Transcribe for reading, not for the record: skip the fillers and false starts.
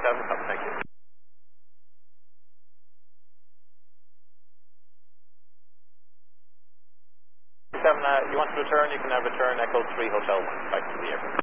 thank you. You want to return, you can return Echo 3 Hotel 1 back to the airport.